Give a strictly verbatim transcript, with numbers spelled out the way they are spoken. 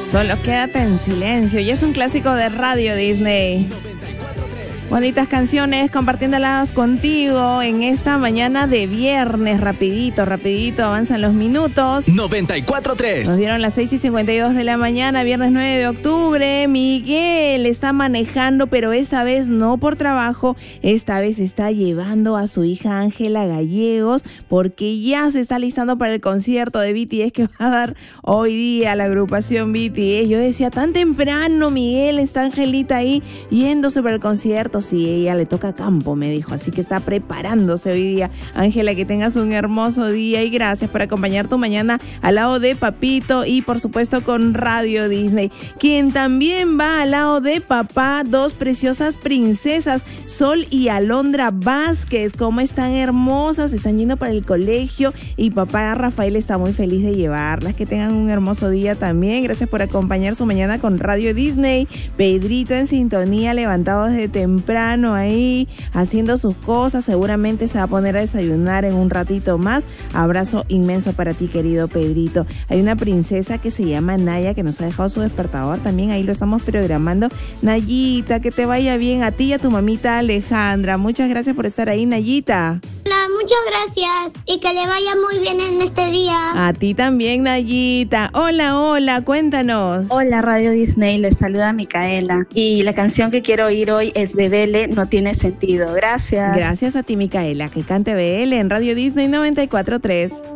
Solo quédate en silencio. Y es un clásico de Radio Disney. Bonitas canciones, compartiéndolas contigo en esta mañana de viernes. Rapidito, rapidito, avanzan los minutos. noventa y cuatro punto tres. Nos dieron las seis y cincuenta y dos de la mañana, viernes nueve de octubre. Miguel está manejando, pero esta vez no por trabajo. Esta vez está llevando a su hija Ángela Gallegos, porque ya se está listando para el concierto de B T S que va a dar hoy día la agrupación B T S. Yo decía, tan temprano, Miguel, está Angelita ahí yéndose para el concierto. Sí, ella le toca campo, me dijo, así que está preparándose hoy día. Ángela, que tengas un hermoso día y gracias por acompañar tu mañana al lado de Papito y por supuesto con Radio Disney. Quien también va al lado de papá, dos preciosas princesas, Sol y Alondra Vázquez. Cómo están hermosas, están yendo para el colegio y papá Rafael está muy feliz de llevarlas. Que tengan un hermoso día también. Gracias por acompañar su mañana con Radio Disney. Pedrito en sintonía, levantado desde temprano ahí, haciendo sus cosas. Seguramente se va a poner a desayunar en un ratito más. Abrazo inmenso para ti, querido Pedrito. Hay una princesa que se llama Naya, que nos ha dejado su despertador también. Ahí lo estamos programando. Nayita, que te vaya bien a ti y a tu mamita Alejandra. Muchas gracias por estar ahí, Nayita. Hola, muchas gracias. Y que le vaya muy bien en este día. A ti también, Nayita. Hola, hola, cuéntanos. Hola, Radio Disney. Les saluda Micaela. Y la canción que quiero oír hoy es de Vele, No Tiene Sentido. Gracias. Gracias a ti, Micaela. Que cante B L en Radio Disney noventa y cuatro punto tres.